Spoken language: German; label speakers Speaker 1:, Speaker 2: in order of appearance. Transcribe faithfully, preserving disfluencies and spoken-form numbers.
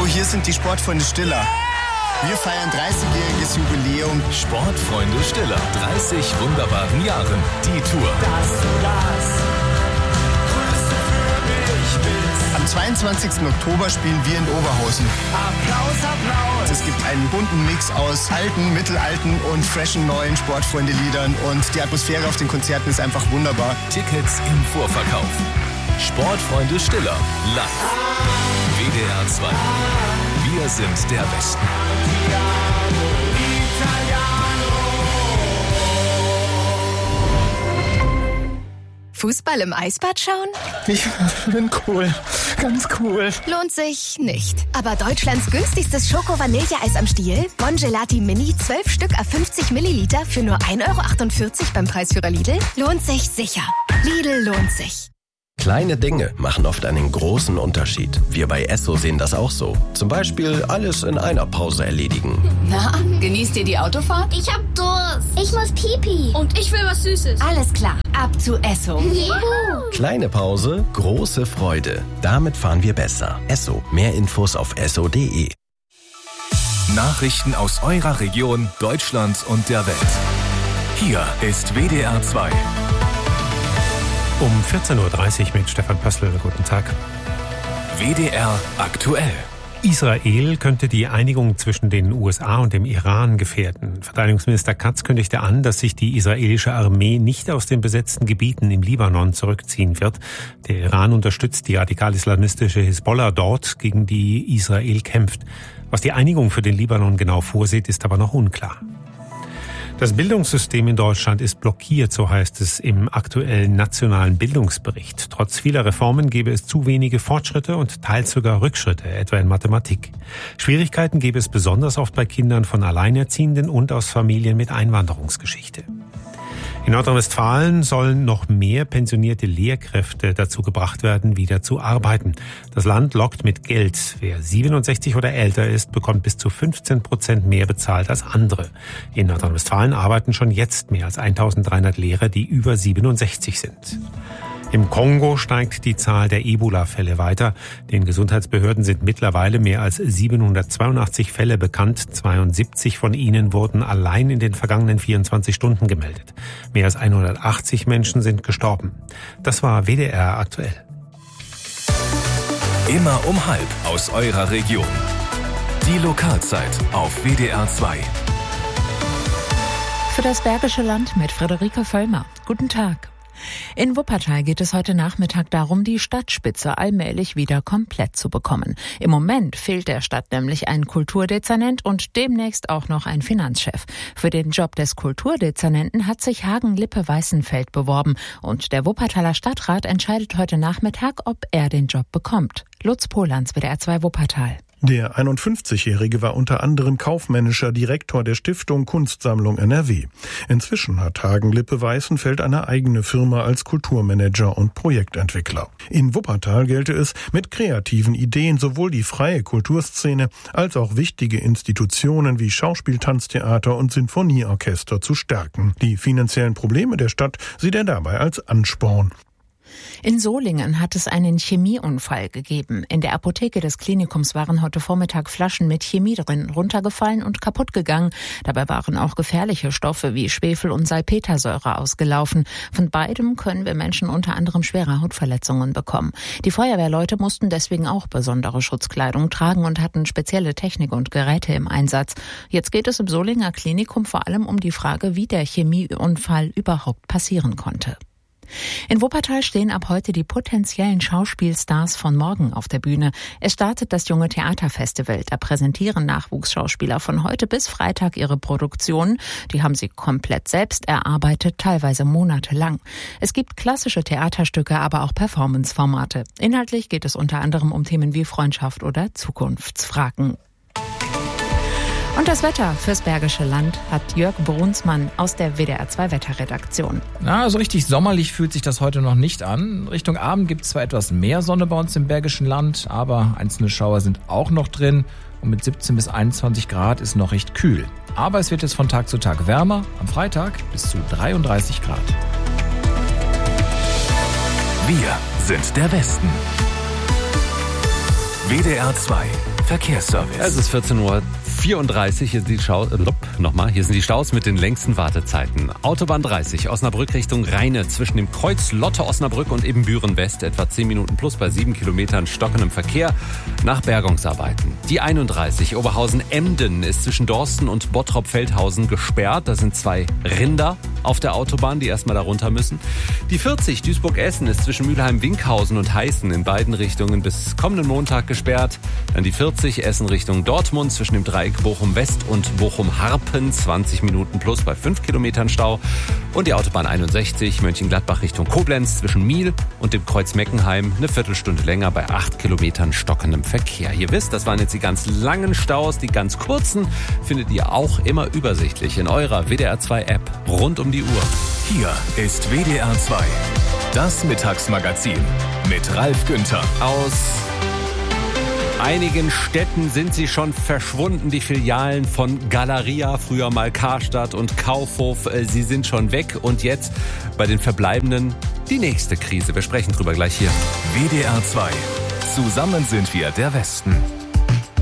Speaker 1: hier sind die Sportfreunde Stiller. Wir feiern dreißigjähriges Jubiläum.
Speaker 2: Sportfreunde Stiller, dreißig wunderbaren Jahren. Die Tour.
Speaker 3: Dass du das Größte für mich bist.
Speaker 1: Am zweiundzwanzigsten Oktober spielen wir in Oberhausen.
Speaker 3: Applaus, Applaus.
Speaker 1: Es gibt einen bunten Mix aus alten, mittelalten und freshen neuen Sportfreunde-Liedern. Und die Atmosphäre auf den Konzerten ist einfach wunderbar.
Speaker 2: Tickets im Vorverkauf. Sportfreunde Stiller, live. W D R zwei. Wir sind der Westen.
Speaker 4: Fußball im Eisbad schauen?
Speaker 1: Ich bin cool. Ganz cool.
Speaker 4: Lohnt sich nicht. Aber Deutschlands günstigstes Schoko-Vanilleeis am Stiel? Bon Gelati Mini, zwölf Stück à fünfzig Milliliter für nur ein Euro achtundvierzig beim Preisführer Lidl? Lohnt sich sicher. Lidl lohnt sich.
Speaker 5: Kleine Dinge machen oft einen großen Unterschied. Wir bei Esso sehen das auch so. Zum Beispiel alles in einer Pause erledigen.
Speaker 4: Na, genießt ihr die Autofahrt?
Speaker 6: Ich hab Durst. Ich muss Pipi. Und ich will was Süßes.
Speaker 4: Alles klar, ab zu Esso.
Speaker 6: Juhu.
Speaker 5: Kleine Pause, große Freude. Damit fahren wir besser. Esso. Mehr Infos auf esso punkt de.
Speaker 2: Nachrichten aus eurer Region, Deutschland und der Welt. Hier ist W D R zwei.
Speaker 7: Um vierzehn Uhr dreißig mit Stefan Pössl. Guten Tag.
Speaker 2: W D R aktuell.
Speaker 7: Israel könnte die Einigung zwischen den U S A und dem Iran gefährden. Verteidigungsminister Katz kündigte an, dass sich die israelische Armee nicht aus den besetzten Gebieten im Libanon zurückziehen wird. Der Iran unterstützt die radikal-islamistische Hisbollah dort, gegen die Israel kämpft. Was die Einigung für den Libanon genau vorsieht, ist aber noch unklar. Das Bildungssystem in Deutschland ist blockiert, so heißt es im aktuellen nationalen Bildungsbericht. Trotz vieler Reformen gäbe es zu wenige Fortschritte und teils sogar Rückschritte, etwa in Mathematik. Schwierigkeiten gäbe es besonders oft bei Kindern von Alleinerziehenden und aus Familien mit Einwanderungsgeschichte. In Nordrhein-Westfalen sollen noch mehr pensionierte Lehrkräfte dazu gebracht werden, wieder zu arbeiten. Das Land lockt mit Geld. Wer siebenundsechzig oder älter ist, bekommt bis zu fünfzehn Prozent mehr bezahlt als andere. In Nordrhein-Westfalen arbeiten schon jetzt mehr als eintausenddreihundert Lehrer, die über siebenundsechzig sind. Im Kongo steigt die Zahl der Ebola-Fälle weiter. Den Gesundheitsbehörden sind mittlerweile mehr als siebenhundertzweiundachtzig Fälle bekannt. zweiundsiebzig von ihnen wurden allein in den vergangenen vierundzwanzig Stunden gemeldet. Mehr als hundertachtzig Menschen sind gestorben. Das war W D R aktuell.
Speaker 2: Immer um halb aus eurer Region. Die Lokalzeit auf W D R zwei.
Speaker 8: Für das Bergische Land mit Friederike Völlmer. Guten Tag. In Wuppertal geht es heute Nachmittag darum, die Stadtspitze allmählich wieder komplett zu bekommen. Im Moment fehlt der Stadt nämlich ein Kulturdezernent und demnächst auch noch ein Finanzchef. Für den Job des Kulturdezernenten hat sich Hagen-Lippe-Weißenfeld beworben und der Wuppertaler Stadtrat entscheidet heute Nachmittag, ob er den Job bekommt. Lutz Polanz, W D R zwei Wuppertal.
Speaker 9: Der einundfünfzigjährige war unter anderem kaufmännischer Direktor der Stiftung Kunstsammlung N R W. Inzwischen hat Hagen-Lippe-Weißenfeld eine eigene Firma als Kulturmanager und Projektentwickler. In Wuppertal gelte es, mit kreativen Ideen sowohl die freie Kulturszene als auch wichtige Institutionen wie Schauspiel, Tanztheater und Sinfonieorchester zu stärken. Die finanziellen Probleme der Stadt sieht er dabei als Ansporn.
Speaker 8: In Solingen hat es einen Chemieunfall gegeben. In der Apotheke des Klinikums waren heute Vormittag Flaschen mit Chemie drin runtergefallen und kaputt gegangen. Dabei waren auch gefährliche Stoffe wie Schwefel und Salpetersäure ausgelaufen. Von beidem können wir Menschen unter anderem schwere Hautverletzungen bekommen. Die Feuerwehrleute mussten deswegen auch besondere Schutzkleidung tragen und hatten spezielle Technik und Geräte im Einsatz. Jetzt geht es im Solinger Klinikum vor allem um die Frage, wie der Chemieunfall überhaupt passieren konnte. In Wuppertal stehen ab heute die potenziellen Schauspielstars von morgen auf der Bühne. Es startet das Junge Theaterfestival. Da präsentieren Nachwuchsschauspieler von heute bis Freitag ihre Produktionen. Die haben sie komplett selbst erarbeitet, teilweise monatelang. Es gibt klassische Theaterstücke, aber auch Performanceformate. Inhaltlich geht es unter anderem um Themen wie Freundschaft oder Zukunftsfragen. Und das Wetter fürs Bergische Land hat Jörg Brunsmann aus der W D R zwei Wetterredaktion.
Speaker 10: Na, so richtig sommerlich fühlt sich das heute noch nicht an. Richtung Abend gibt es zwar etwas mehr Sonne bei uns im Bergischen Land, aber einzelne Schauer sind auch noch drin. Und mit siebzehn bis einundzwanzig Grad ist noch recht kühl. Aber es wird jetzt von Tag zu Tag wärmer. Am Freitag bis zu dreiunddreißig Grad.
Speaker 2: Wir sind der Westen. W D R zwei Verkehrsservice.
Speaker 11: Es ist vierzehn Uhr vierunddreißig. Hier sind die Staus, äh, nochmal, hier sind die Staus mit den längsten Wartezeiten. Autobahn dreißig, Osnabrück Richtung Rheine, zwischen dem Kreuz Lotte Osnabrück und Ebenbüren West, etwa zehn Minuten plus bei sieben Kilometern stockendem Verkehr nach Bergungsarbeiten. Die einunddreißig, Oberhausen-Emden, ist zwischen Dorsten und Bottrop-Feldhausen gesperrt. Da sind zwei Rinder auf der Autobahn, die erstmal da runter müssen. Die vierzig, Duisburg-Essen, ist zwischen Mülheim-Winkhausen und Heißen in beiden Richtungen bis kommenden Montag gesperrt. Dann die vierzig, Essen Richtung Dortmund, zwischen dem Dreieck Bochum-West und Bochum-Harpen, zwanzig Minuten plus bei fünf Kilometern Stau. Und die Autobahn einundsechzig, Mönchengladbach Richtung Koblenz, zwischen Miel und dem Kreuz Meckenheim, eine Viertelstunde länger bei acht Kilometern stockendem Verkehr. Ihr wisst, das waren jetzt die ganz langen Staus. Die ganz kurzen findet ihr auch immer übersichtlich in eurer W D R zwei App rund um die Uhr.
Speaker 2: Hier ist W D R zwei, das Mittagsmagazin mit Ralf Günther.
Speaker 11: Aus einigen Städten sind sie schon verschwunden, die Filialen von Galeria, früher mal Karstadt und Kaufhof. Sie sind schon weg und jetzt bei den Verbleibenden die nächste Krise. Wir sprechen drüber gleich hier.
Speaker 2: W D R zwei. Zusammen sind wir der Westen.